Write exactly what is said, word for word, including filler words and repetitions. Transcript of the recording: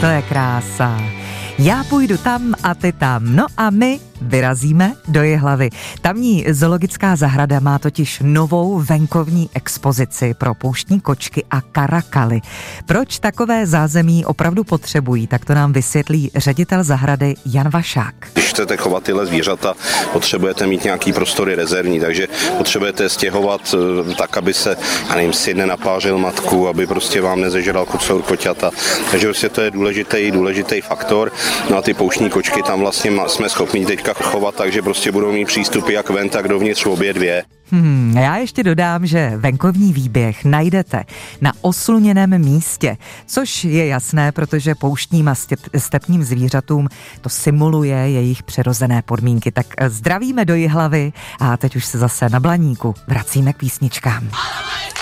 To je krása. Já půjdu tam a ty tam. No a my vyrazíme do Jihlavy. Tamní zoologická zahrada má totiž novou venkovní expozici pro pouštní kočky a karakaly. Proč takové zázemí opravdu potřebují, tak to nám vysvětlí ředitel zahrady Jan Vašák. Když chcete chovat tyhle zvířata, potřebujete mít nějaký prostory rezervní, takže potřebujete stěhovat tak, aby se, já nevím, syn nenapářil matku, aby prostě vám nezežral kocour koťata. Takže prostě to je důležitý, důležitý faktor. No a ty pouštní kočky tam vlastně jsme schopni teďka chovat, takže prostě budou mít přístupy jak ven, tak dovnitř obě dvě. Hmm, já ještě dodám, že venkovní výběh najdete na osluněném místě, což je jasné, protože pouštním a stepním zvířatům to simuluje jejich přirozené podmínky. Tak zdravíme do Jihlavy a teď už se zase na Blaníku vracíme k písničkám.